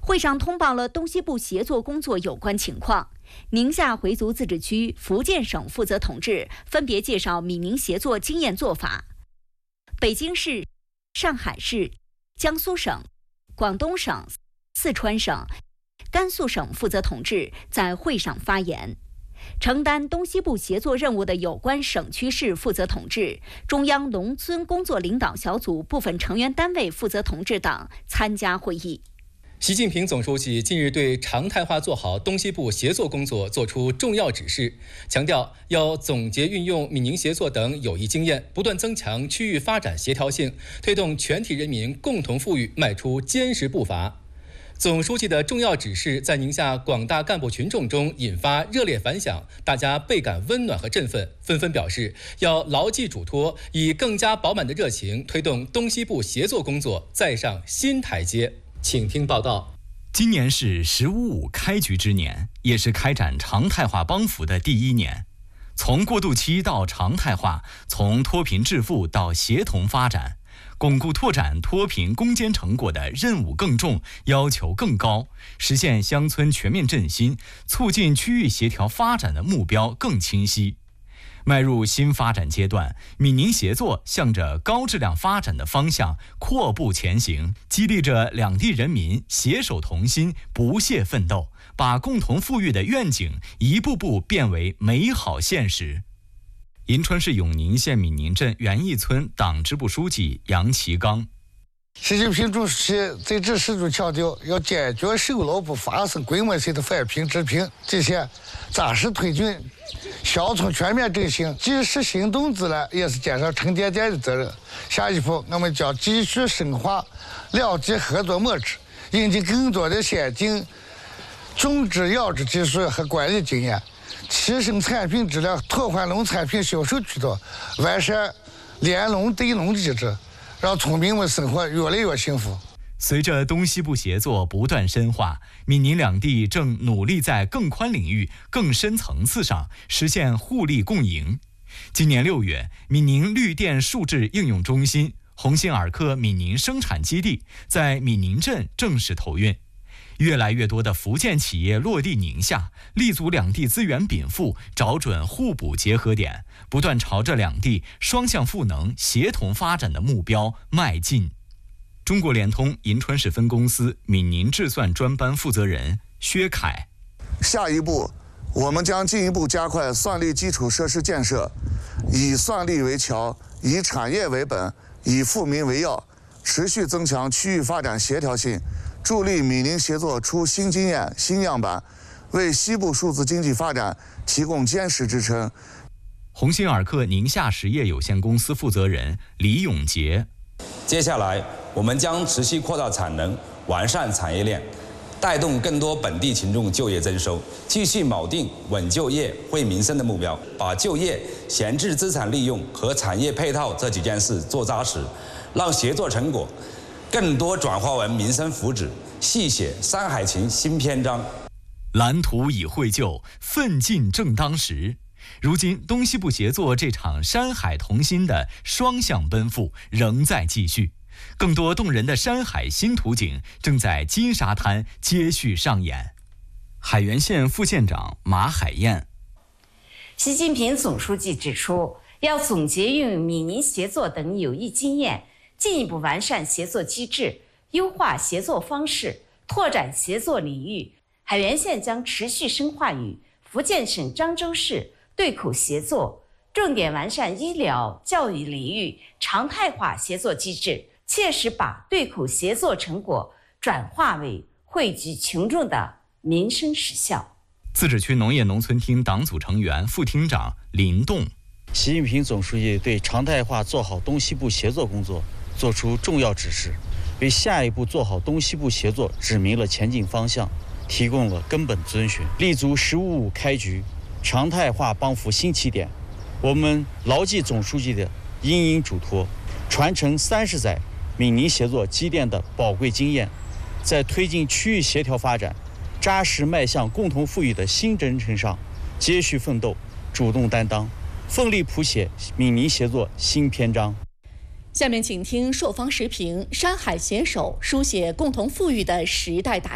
会上通报了东西部协作工作有关情况。宁夏回族自治区、福建省负责同志分别介绍闽宁协作经验做法。北京市、上海市、江苏省、广东省、四川省、甘肃省负责同志在会上发言。承担东西部协作任务的有关省区市负责同志、中央农村工作领导小组部分成员单位负责同志等参加会议。 习近平总书记近日对常态化做好东西部协作工作作出重要指示，强调要总结运用闽宁协作等有益经验，不断增强区域发展协调性，推动全体人民共同富裕迈出坚实步伐。总书记的重要指示在宁夏广大干部群众中引发热烈反响，大家倍感温暖和振奋，纷纷表示要牢记嘱托，以更加饱满的热情推动东西部协作工作再上新台阶。请听报道。 今年是“15·5”开局之年，也是开展常态化帮扶的第1年。从过渡期到常态化，从脱贫致富到协同发展，巩固拓展脱贫攻坚成果的任务更重，要求更高，实现乡村全面振兴，促进区域协调发展的目标更清晰。迈入新发展阶段，闽宁协作向着高质量发展的方向阔步前行，激励着两地人民携手同心，不懈奋斗，把共同富裕的愿景一步步变为美好现实。银川市永宁县闽宁镇园艺村党支部书记杨其刚。 习近平主席在这时就强调，要坚决守牢不发生规模性的返贫致贫，这些扎实推进乡村全面振兴，及时行动自然也是肩上沉甸甸的责任。下一步，我们将继续深化两地合作模式，引进更多的先进种植养殖技术和管理经验，提升产品质量，拓宽农产品销售渠道，完善联农对农机制，让村民们生活越来越幸福。 随着东西部协作不断深化，闽宁两地正努力在更宽领域、更深层次上实现互利共赢。今年6月，闽宁绿电数质应用中心、鸿星尔克闽宁生产基地在闽宁镇正式投运。越来越多的福建企业落地宁夏，立足两地资源禀赋，找准互补结合点，不断朝着两地双向赋能、协同发展的目标迈进。中国联通银川市分公司闽宁智算专班负责人薛凯。 下一步，我们将进一步加快算力基础设施建设，以算力为桥，以产业为本，以富民为要，持续增强区域发展协调性，助力闽宁协作出新经验、新样板，为西部数字经济发展提供坚实支撑。 鸿星尔克宁夏实业有限公司负责人李永杰。 接下来，我们将持续扩大产能，完善产业链，带动更多本地群众就业增收，继续锚定稳就业、惠民生的目标，把就业、闲置资产利用和产业配套这几件事做扎实，让协作成果更多转化为民生福祉，细写山海情新篇章。 蓝图已绘就，奋进正当时。如今，东西部协作这场山海同心的双向奔赴仍在继续，更多动人的山海新图景正在金沙滩接续上演。海原县副县长马海燕。 习近平总书记指出，要总结运用闽宁协作等有益经验，进一步完善协作机制，优化协作方式，拓展协作领域。海原县将持续深化与福建省漳州市对口协作，重点完善医疗、教育领域常态化协作机制，切实把对口协作成果转化为惠及群众的民生实效。 自治区农业农村厅党组成员、副厅长林栋。 习近平总书记对常态化做好东西部协作工作作出重要指示，为下一步做好东西部协作指明了前进方向，提供了根本遵循。立足“15·5”开局，常态化帮扶新起点，我们牢记总书记的殷殷嘱托，传承30载闽宁协作积淀的宝贵经验，在推进区域协调发展、扎实迈向共同富裕的新征程上接续奋斗，主动担当，奋力谱写闽宁协作新篇章。 下面请听朔方时评：山海携手书写共同富裕的时代大